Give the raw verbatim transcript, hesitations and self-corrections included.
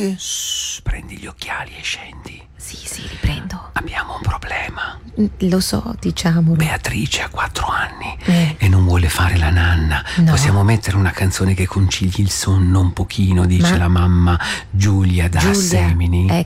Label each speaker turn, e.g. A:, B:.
A: niente?
B: Shh, prendi gli occhiali e scendi.
C: Sì, sì, riprendo.
B: Abbiamo un problema.
C: Lo so, diciamolo.
B: Beatrice ha quattro anni
C: Eh.
B: e non vuole fare la nanna.
C: No.
B: Possiamo mettere una canzone che concili il sonno un pochino, dice
C: Ma-
B: la mamma Giulia da
C: Giulia,
B: Semini.
C: ecco.